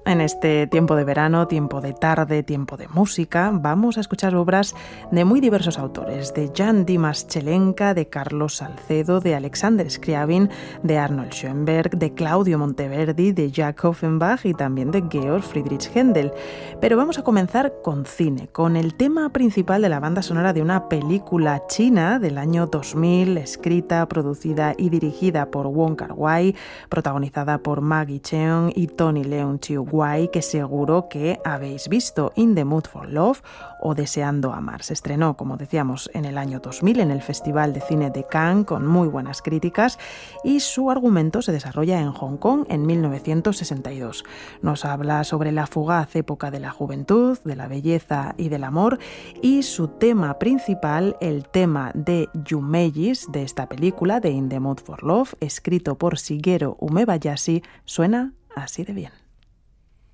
En este tiempo de verano, tiempo de tarde, tiempo de música, vamos a escuchar obras de muy diversos autores, de Jan Dimas Chelenka, de Carlos Salcedo, de Alexander Scriabin, de Arnold Schoenberg, de Claudio Monteverdi, de Jack Offenbach y también de Georg Friedrich Händel. Pero vamos a comenzar con cine, con el tema principal de la banda sonora de una película china del año 2000, escrita, producida y dirigida por Wong Kar-wai, protagonizada por Maggie Cheung y Tony Leung Chiu, que seguro que habéis visto, In the Mood for Love o Deseando amar. Se estrenó, como decíamos, en el año 2000 en el Festival de Cine de Cannes con muy buenas críticas y su argumento se desarrolla en Hong Kong en 1962. Nos habla sobre la fugaz época de la juventud, de la belleza y del amor, y su tema principal, el tema de Yumejis de esta película de In the Mood for Love, escrito por Shigeru Umebayashi, suena así de bien.